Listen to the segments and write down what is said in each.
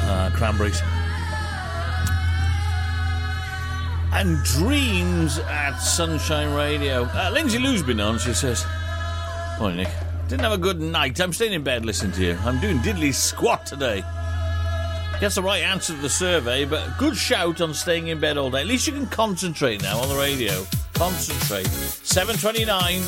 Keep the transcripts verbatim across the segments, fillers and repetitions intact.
uh, Cranberries. And Dreams at Sunshine Radio. Uh, Lindsay Lou's been on, she says. Morning, Nick. Didn't have a good night. I'm staying in bed listening to you. I'm doing diddly squat today. Guess the right answer to the survey, but good shout on staying in bed all day. At least you can concentrate now on the radio. Concentrate. seven twenty-nine.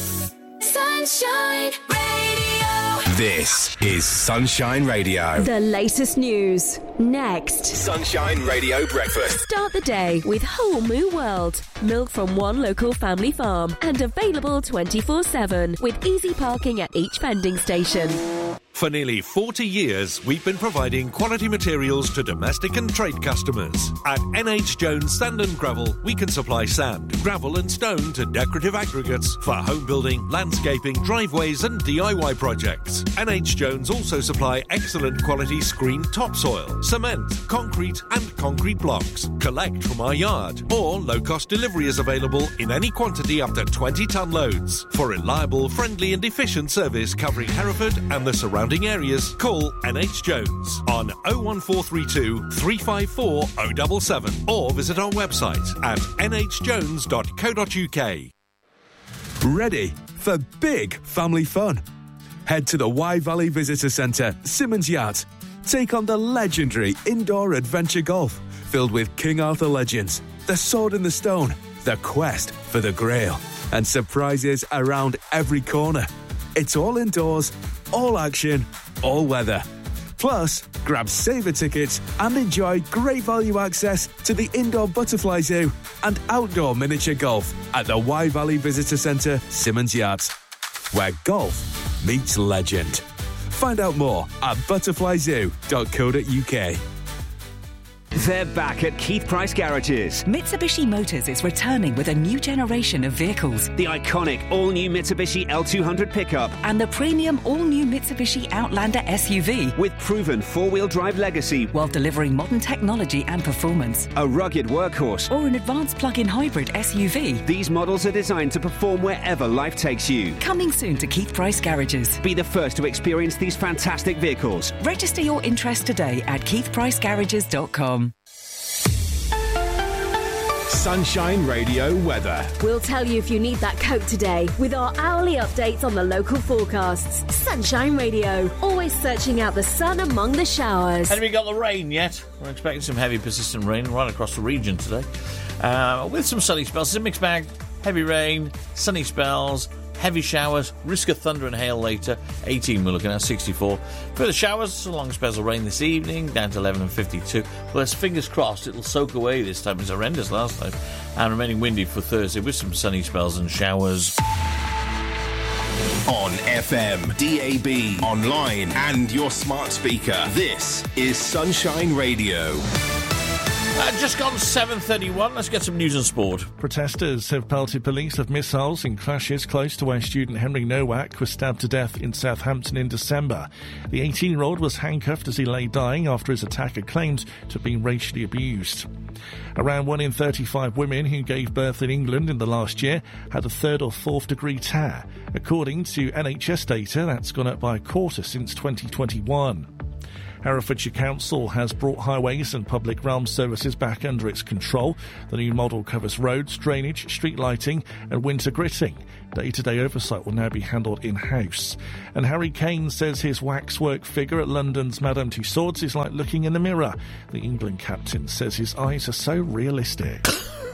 Sunshine Radio. This is Sunshine Radio. The latest news. Next. Sunshine Radio Breakfast. Start the day with Whole Moo World. Milk from one local family farm and available twenty-four seven with easy parking at each vending station. For nearly forty years, we've been providing quality materials to domestic and trade customers. At N H Jones Sand and Gravel, we can supply sand, gravel and stone to decorative aggregates for home building, landscaping, driveways and D I Y projects. N H Jones also supply excellent quality screened topsoil, cement, concrete and concrete blocks. Collect from our yard, or low-cost delivery is available in any quantity up to twenty tonne loads. For reliable, friendly and efficient service covering Hereford and the surrounding areas, call N H Jones on oh one four three two, three five four, oh seven seven or visit our website at n h jones dot co dot u k. Ready for big family fun? Head to the Wye Valley Visitor Centre, Simmons Yacht. Take on the legendary indoor adventure golf filled with King Arthur legends, the Sword in the Stone, the quest for the Grail, and surprises around every corner. It's all indoors, all action, all weather. Plus, grab saver tickets and enjoy great value access to the indoor butterfly zoo and outdoor miniature golf at the Wye Valley Visitor Centre, Simmons Yacht, where golf meets legend. Find out more at butterfly zoo dot co dot u k. They're back at Keith Price Garages. Mitsubishi Motors is returning with a new generation of vehicles. The iconic all-new Mitsubishi L two hundred pickup. And the premium all-new Mitsubishi Outlander S U V. With proven four-wheel drive legacy. While delivering modern technology and performance. A rugged workhorse. Or an advanced plug-in hybrid S U V. These models are designed to perform wherever life takes you. Coming soon to Keith Price Garages. Be the first to experience these fantastic vehicles. Register your interest today at keith price garages dot com. Sunshine Radio weather. We'll tell you if you need that coat today with our hourly updates on the local forecasts. Sunshine Radio, always searching out the sun among the showers. Have we got the rain yet? We're expecting some heavy, persistent rain right across the region today. Uh, with some sunny spells. It's a mixed bag. Heavy rain, sunny spells, heavy showers, risk of thunder and hail later. eighteen we're looking at, sixty-four. Further showers, so long spells of rain this evening, down to eleven and fifty-two. Well, it's fingers crossed it'll soak away this time. It was horrendous last time. And remaining windy for Thursday with some sunny spells and showers. On F M, D A B, online and your smart speaker. This is Sunshine Radio. Uh, just gone seven thirty-one. Let's get some news and sport. Protesters have pelted police with missiles in clashes close to where student Henry Nowak was stabbed to death in Southampton in December. The eighteen-year-old was handcuffed as he lay dying after his attacker claimed to have been racially abused. Around one in thirty-five women who gave birth in England in the last year had a third or fourth degree tear. According to N H S data, that's gone up by a quarter since twenty twenty-one. Herefordshire Council has brought highways and public realm services back under its control. The new model covers roads, drainage, street lighting and winter gritting. Day-to-day oversight will now be handled in-house. And Harry Kane says his waxwork figure at London's Madame Tussauds is like looking in a mirror. The England captain says his eyes are so realistic.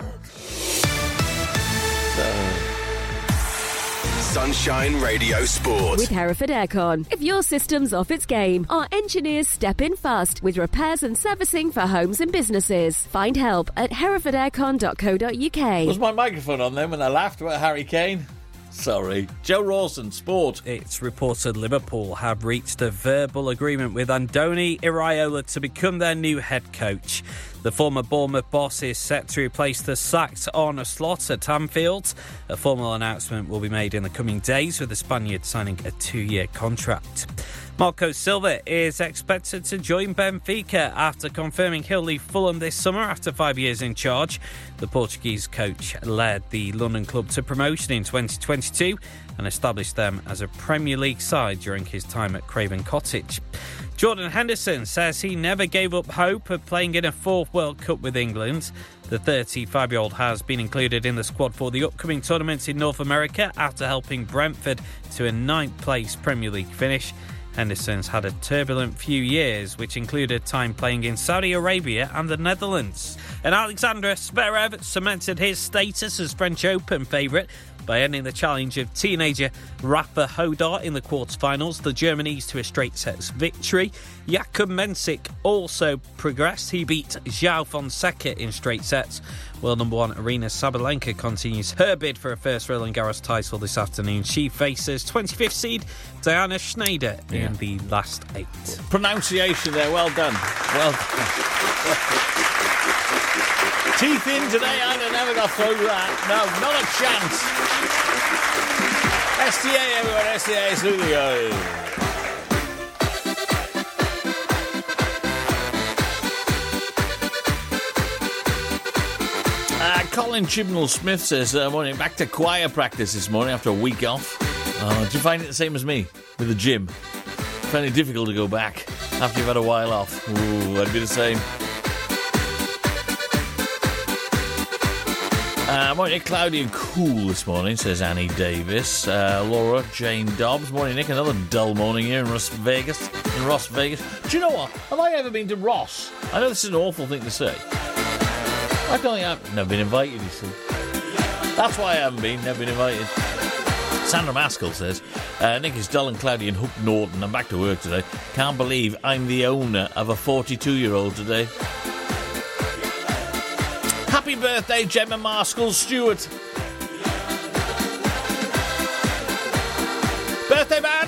Sunshine Radio Sport. With Hereford Aircon. If your system's off its game, our engineers step in fast with repairs and servicing for homes and businesses. Find help at hereford aircon dot co dot u k. Was my microphone on then when I laughed about Harry Kane? Sorry. Joe Rawson, sport. It's reported Liverpool have reached a verbal agreement with Andoni Iraola to become their new head coach. The former Bournemouth boss is set to replace the sacked Arne Slot at Anfield. A formal announcement will be made in the coming days, with the Spaniard signing a two-year contract. Marco Silva is expected to join Benfica after confirming he'll leave Fulham this summer after five years in charge. The Portuguese coach led the London club to promotion in twenty twenty-two and established them as a Premier League side during his time at Craven Cottage. Jordan Henderson says he never gave up hope of playing in a fourth World Cup with England. The thirty-five-year-old has been included in the squad for the upcoming tournament in North America after helping Brentford to a ninth-place Premier League finish. Henderson's had a turbulent few years, which included time playing in Saudi Arabia and the Netherlands. And Alexander Zverev cemented his status as French Open favourite by ending the challenge of teenager Rafa Hodar in the quarterfinals. The German eased to a straight sets victory. Jakub Mensik also progressed. He beat João Fonseca in straight sets. World number one Aryna Sabalenka continues her bid for a first Roland Garros title this afternoon. She faces twenty-fifth seed Diana Schneider Yeah. in the last eight. Pronunciation there, well done. Well done. Teeth in today, I'd have never got through that. No, not a chance. S T A, everyone, S T A Studios. Uh, Colin Chibnall-Smith says, uh, morning, back to choir practice this morning after a week off. Uh, do you find it the same as me with the gym? Find it difficult to go back after you've had a while off? Ooh, I'd be the same. Uh, morning, Nick. Cloudy and cool this morning, says Annie Davis. Uh, Laura Jane Dobbs. Morning, Nick. Another dull morning here in Las Vegas. In Ross Vegas. Do you know what? Have I ever been to Ross? I know this is an awful thing to say. I don't think I've never been invited, you see. That's why I haven't been. Never been invited. Sandra Maskell says, uh, Nick is dull and cloudy in Hook Norton. I'm back to work today. Can't believe I'm the owner of a forty-two-year-old today. Happy birthday, Gemma Marskell Stewart. Birthday man!